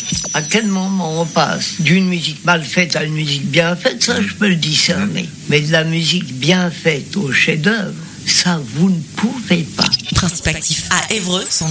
À quel moment on passe d'une musique mal faite à une musique bien faite, ça je peux le discerner. Mais de la musique bien faite au chef-d'œuvre, ça vous ne pouvez pas. Principe actif à Évreux,